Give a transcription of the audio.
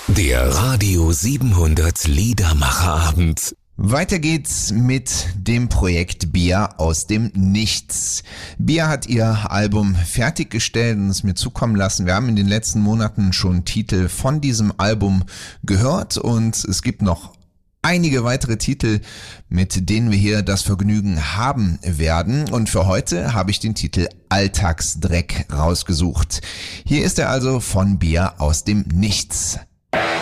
Der Radio 700 Liedermacherabend. Weiter geht's mit dem Projekt Bea aus dem Nichts. Bea hat ihr Album fertiggestellt und es mir zukommen lassen. Wir haben in den letzten Monaten schon Titel von diesem Album gehört und es gibt noch einige weitere Titel, mit denen wir hier das Vergnügen haben werden. Und für heute habe ich den Titel Alltagsdreck rausgesucht. Hier ist er also von Bea aus dem Nichts.